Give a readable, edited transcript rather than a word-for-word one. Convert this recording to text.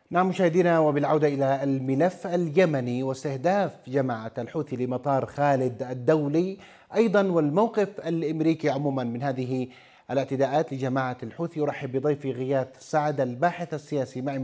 نعم مشاهدينا، وبالعودة إلى الملف اليمني واستهداف جماعة الحوثي لمطار خالد الدولي أيضا، والموقف الأمريكي عموما من هذه الاعتداءات لجماعة الحوثي. يرحب بضيفي غياث سعد الباحث السياسي معي